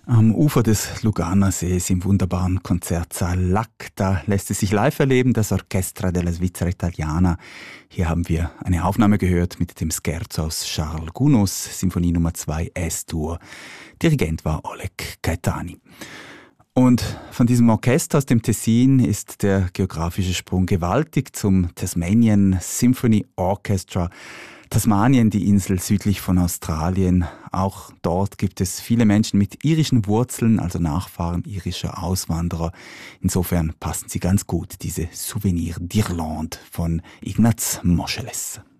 Am Ufer des Luganersees im wunderbaren Konzertsaal Lac, da lässt es sich live erleben, das Orchestra della Svizzera Italiana. Hier haben wir eine Aufnahme gehört mit dem Scherzo aus Charles Gounod's Symphonie Nummer 2 S-Dur. Dirigent war Oleg Gaetani. Und von diesem Orchester aus dem Tessin ist der geografische Sprung gewaltig zum Tasmanian Symphony Orchestra. Tasmanien, die Insel südlich von Australien. Auch dort gibt es viele Menschen mit irischen Wurzeln, also Nachfahren irischer Auswanderer. Insofern passen sie ganz gut, diese Souvenirs d'Irlande von Ignaz Moscheles.